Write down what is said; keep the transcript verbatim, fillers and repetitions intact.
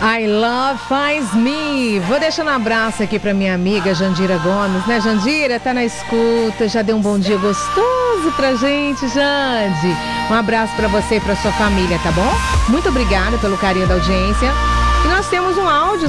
I Love Faz Me. Vou deixando um abraço aqui pra minha amiga Jandira Gomes, né, Jandira? Tá na escuta, já deu um bom dia gostoso pra gente, Jandi. Um abraço pra você e pra sua família, tá bom? Muito obrigada pelo carinho da audiência. E nós temos um áudio